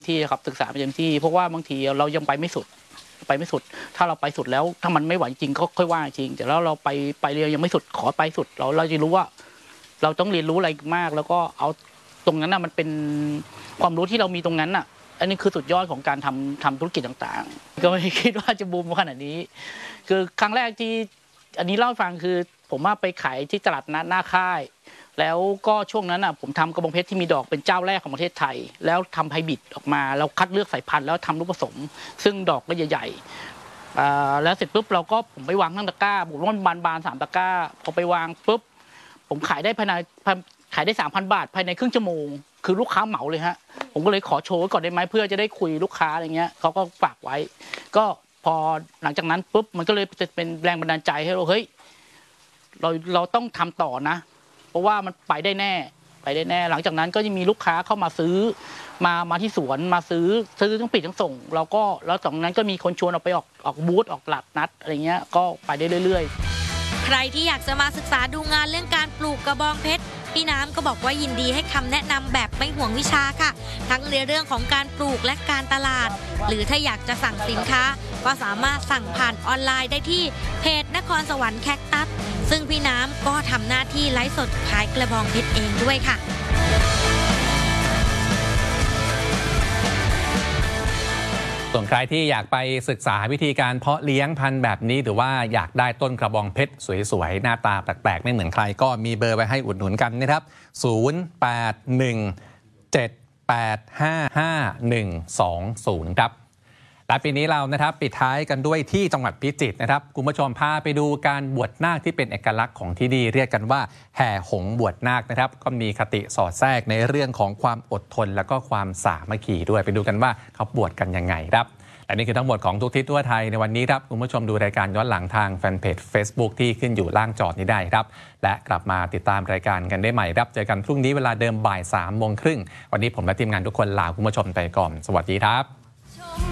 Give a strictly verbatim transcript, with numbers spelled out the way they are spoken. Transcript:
ที่ครับศึกษาไปเต็มที่เพราะว่าบางทีเรายังไปไม่สุดไปไม่สุดถ้าเราไปสุดแล้วถ้ามันไม่ไหวจริงก็ค่อยว่าจริงแต่แล้วเราไปไปเรียนยังไม่สุดขอไปสุดเราเราจะรู้ว่าเราต้องเรียนรู้อะไรมากแล้วก็เอาตรงนั้นน่ะมันเป็นความรู้ที่เรามีตรงนั้นน่ะอันนี้คือสุดยอดของการทำทำธุรกิจต่างๆก็ไม่คิดว่าจะบูมขนาดนี้คือครั้งแรกที่อันนี้เล่าให้ฟังคือผมว่าไปขายที่ตลาดนัดหน้าค่ายแล้วก็ช่วงนั้นอ่ะผมทำกระบองเพชรที่มีดอกเป็นเจ้าแรกของประเทศไทยแล้วทำไฮบริดออกมาเราคัดเลือกสายพันธุ์แล้วทำลูกผสมซึ่งดอกก็ใหญ่ๆแล้วเสร็จปุ๊บเราก็ผมไปวางทั้งตะกร้าผมว่าบานๆสามตะกร้าพอไปวางปุ๊บผมขายได้ภายในขายได้สามพันบาทภายในครึ่งชั่วโมงคือลูกค้าเหมาเลยฮะผมก็เลยขอโชว์ก่อนได้ไหมเพื่อจะได้คุยลูกค้าอะไรเงี้ยเขาก็ฝากไว้ก็พอหลังจากนั้นปุ๊บมันก็เลยจะเป็นแรงบันดาลใจให้เราเฮ้ยเราเราต้องทำต่อนะเพราะว่ามันไปได้แน่ไปได้แน่หลังจากนั้นก็จะมีลูกค้าเข้ามาซื้อมามาที่สวนมาซื้อซื้อทั้งปิดทั้งส่งเราก็แล้วจากนั้นก็มีคนชวนเราไปออกออกบูธออกตลาดนัดอะไรเงี้ยก็ไปได้เรื่อยๆใครที่อยากจะมาศึกษาดูงานเรื่องการปลูกกระบองเพชรพี่น้ำก็บอกว่ายินดีให้คำแนะนำแบบไม่ห่วงวิชาค่ะทั้งในเรื่องของการปลูกและการตลาดหรือถ้าอยากจะสั่งสินค้าก็สามารถสั่งผ่านออนไลน์ได้ที่เพจนครสวรรค์แคคตัสซึ่งพี่น้ำก็ทำหน้าที่ไลฟ์สดขายกระบองเพชรเองด้วยค่ะส่วนใครที่อยากไปศึกษาวิธีการเพาะเลี้ยงพันธุ์แบบนี้หรือว่าอยากได้ต้นกระบองเพชรสวยๆหน้าตาแปลกๆไม่เหมือนใครก็มีเบอร์ไปให้อุดหนุนกันนะครับศูนย์ แปด หนึ่ง เจ็ด แปด ห้า ห้า หนึ่ง สอง ศูนย์ครับและปีนี้เรานะครับปิดท้ายกันด้วยที่จังหวัดพิจิตรนะครับคุณผู้ชมพาไปดูการบวชนาคที่เป็นเอกลักษณ์ของที่นี่เรียกกันว่าแห่หงส์บวชนาคนะครับก็มีคติสอดแทรกในเรื่องของความอดทนและก็ความสามัคคีด้วยไปดูกันว่าเขาบวชกันยังไงครับและนี่คือทั้งหมดของทุกทิศทั่วไทยในวันนี้ครับคุณผู้ชมดูรายการย้อนหลังทางแฟนเพจ Facebook ที่ขึ้นอยู่ล่างจอนี้ได้ครับและกลับมาติดตามรายการกันได้ใหม่ครับเจอกันพรุ่งนี้เวลาเดิมบ่ายสามโมงครึ่งวันนี้ผมและทีมงานทุกคนลาคุณผู้ชมไปก่อนสวัสดีครับ